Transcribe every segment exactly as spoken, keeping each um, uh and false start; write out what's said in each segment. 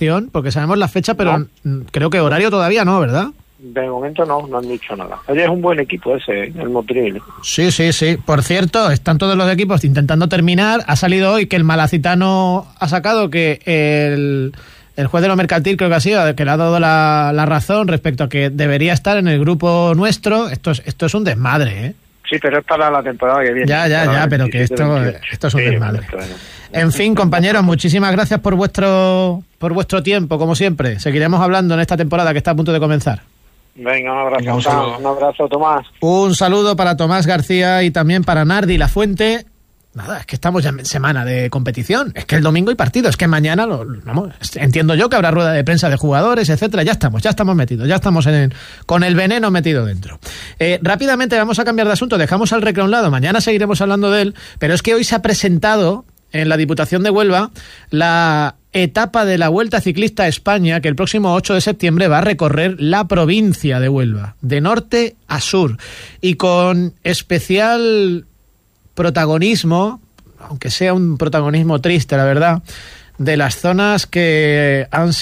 información? Porque sabemos la fecha, pero no. Creo que horario todavía no, ¿verdad? De momento no, no han dicho nada. Oye, es un buen equipo ese, el Motril. Sí, sí, sí. Por cierto, están todos los equipos intentando terminar. Ha salido hoy que el Malacitano ha sacado que el, el juez de lo mercantil, creo que ha sido, que le ha dado la, la razón respecto a que debería estar en el grupo nuestro. Esto es, esto es un desmadre, ¿eh? Sí, pero es para la temporada que viene. Ya, ya, ya, pero que esto, esto es un sí, desmadre. Bueno. En fin, compañeros, muchísimas gracias por vuestro, por vuestro tiempo, como siempre. Seguiremos hablando en esta temporada que está a punto de comenzar. Venga, un abrazo, Venga, un, saludo. un abrazo, Tomás. Un saludo para Tomás García y también para Nardi Lafuente. Nada, es que estamos ya en semana de competición. Es que el domingo hay partido, es que mañana, lo, vamos, entiendo yo que habrá rueda de prensa de jugadores, etcétera. Ya estamos, ya estamos metidos, ya estamos en el, con el veneno metido dentro. Eh, rápidamente vamos a cambiar de asunto, dejamos al Recre a un lado, mañana seguiremos hablando de él, pero es que hoy se ha presentado en la Diputación de Huelva la etapa de la Vuelta Ciclista a España, que el próximo ocho de septiembre va a recorrer la provincia de Huelva, de norte a sur, y con especial protagonismo, aunque sea un protagonismo triste, la verdad, de las zonas que han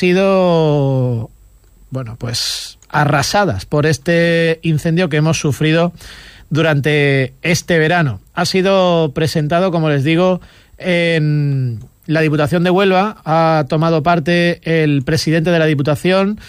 sido, bueno, pues arrasadas por este incendio que hemos sufrido durante este verano. Ha sido presentado, como les digo, en la Diputación de Huelva. Ha tomado parte el presidente de la Diputación,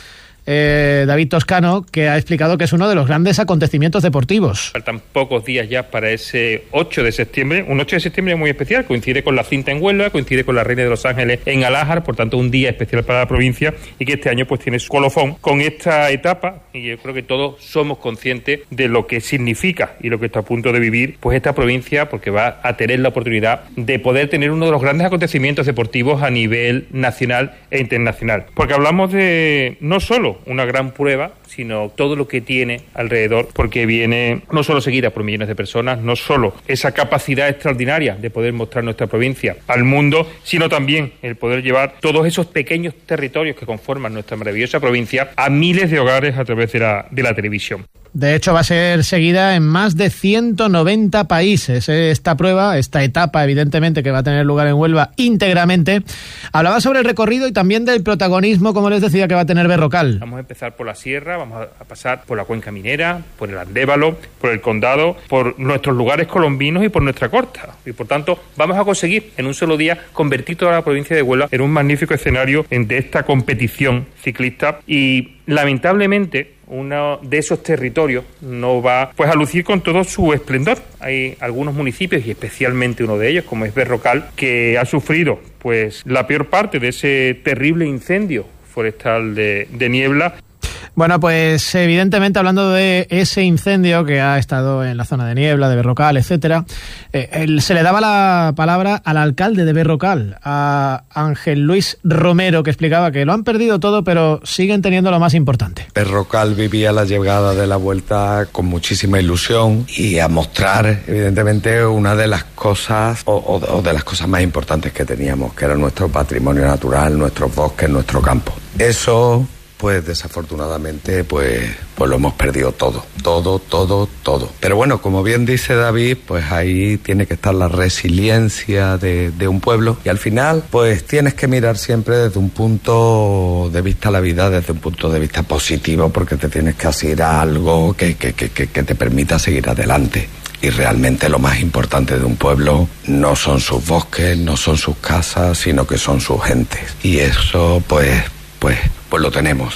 eh, David Toscano, que ha explicado que es uno de los grandes acontecimientos deportivos. Faltan pocos días ya para ese ocho de septiembre, un ocho de septiembre muy especial, coincide con la cinta en Huelva, coincide con la Reina de los Ángeles en Alájar, por tanto un día especial para la provincia y que este año pues tiene su colofón con esta etapa, y yo creo que todos somos conscientes de lo que significa y lo que está a punto de vivir pues esta provincia, porque va a tener la oportunidad de poder tener uno de los grandes acontecimientos deportivos a nivel nacional e internacional, porque hablamos de no solo una gran prueba, sino todo lo que tiene alrededor, porque viene no solo seguida por millones de personas, no solo esa capacidad extraordinaria de poder mostrar nuestra provincia al mundo, sino también el poder llevar todos esos pequeños territorios que conforman nuestra maravillosa provincia a miles de hogares a través de la, de la televisión. De hecho, va a ser seguida en más de ciento noventa países esta prueba, esta etapa, evidentemente, que va a tener lugar en Huelva íntegramente. Hablaba sobre el recorrido y también del protagonismo, como les decía, que va a tener Berrocal. Vamos a empezar por la sierra, vamos a pasar por la cuenca minera, por el Andévalo, por el Condado, por nuestros lugares colombinos y por nuestra costa. Y por tanto, vamos a conseguir en un solo día convertir toda la provincia de Huelva en un magnífico escenario de esta competición ciclista, y lamentablemente uno de esos territorios no va pues a lucir con todo su esplendor. Hay algunos municipios, y especialmente uno de ellos, como es Berrocal, que ha sufrido pues la peor parte de ese terrible incendio forestal de, de Niebla. Bueno, pues evidentemente, hablando de ese incendio que ha estado en la zona de Niebla, de Berrocal, etcétera, eh, él, se le daba la palabra al alcalde de Berrocal, a Ángel Luis Romero, que explicaba que lo han perdido todo, pero siguen teniendo lo más importante. Berrocal vivía la llegada de la vuelta con muchísima ilusión y a mostrar, evidentemente, una de las cosas, o, o, o de las cosas más importantes que teníamos, que era nuestro patrimonio natural, nuestros bosques, nuestro campo. Eso, pues desafortunadamente, pues, pues lo hemos perdido todo, todo, todo, todo. Pero bueno, como bien dice David, pues ahí tiene que estar la resiliencia de, de un pueblo, y al final, pues tienes que mirar siempre desde un punto de vista la vida, desde un punto de vista positivo, porque te tienes que hacer algo que, que, que, que, que te permita seguir adelante. Y realmente lo más importante de un pueblo no son sus bosques, no son sus casas, sino que son sus gentes. Y eso, pues, pues, pues lo tenemos.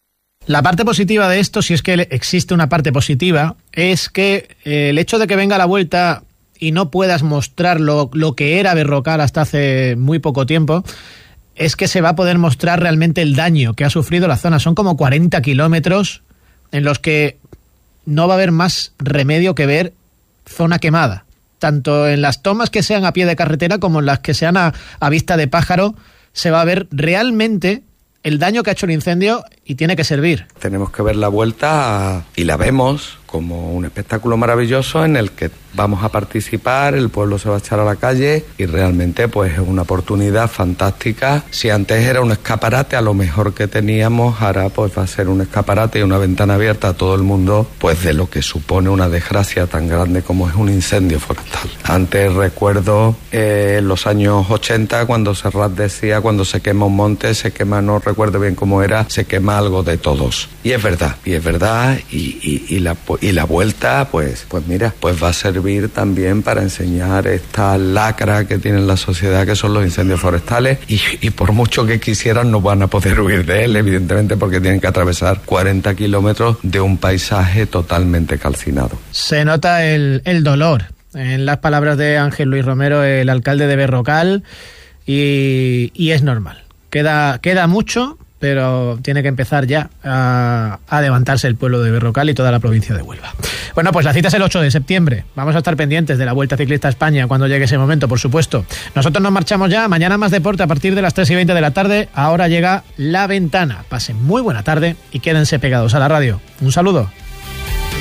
La parte positiva de esto, si es que existe una parte positiva, es que eh, el hecho de que venga la vuelta y no puedas mostrar lo, lo que era Berrocal hasta hace muy poco tiempo, es que se va a poder mostrar realmente el daño que ha sufrido la zona. Son como cuarenta kilómetros en los que no va a haber más remedio que ver zona quemada, tanto en las tomas que sean a pie de carretera como en las que sean a, a vista de pájaro. Se va a ver realmente el daño que ha hecho el incendio, y tiene que servir. Tenemos que ver la vuelta, y la vemos como un espectáculo maravilloso en el que vamos a participar, el pueblo se va a echar a la calle y realmente pues es una oportunidad fantástica. Si antes era un escaparate a lo mejor que teníamos, ahora pues va a ser un escaparate y una ventana abierta a todo el mundo pues de lo que supone una desgracia tan grande como es un incendio forestal. Antes recuerdo eh, en los años ochenta cuando Serrat decía, cuando se quema un monte, se quema, no recuerdo bien cómo era, se quema algo de todos. Y es verdad, y es verdad, y, y, y, la, y la vuelta pues, pues mira, pues va a servir también para enseñar esta lacra que tiene la sociedad, que son los incendios forestales, y, y por mucho que quisieran no van a poder huir de él, evidentemente, porque tienen que atravesar cuarenta kilómetros de un paisaje totalmente calcinado. Se nota el, el dolor en las palabras de Ángel Luis Romero, el alcalde de Berrocal, y, y es normal. Queda, queda mucho, pero tiene que empezar ya a, a levantarse el pueblo de Berrocal y toda la provincia de Huelva. Bueno, pues la cita es el ocho de septiembre. Vamos a estar pendientes de la Vuelta Ciclista a España cuando llegue ese momento, por supuesto. Nosotros nos marchamos ya. Mañana más deporte a partir de las tres y veinte de la tarde. Ahora llega La Ventana. Pasen muy buena tarde y quédense pegados a la radio. Un saludo.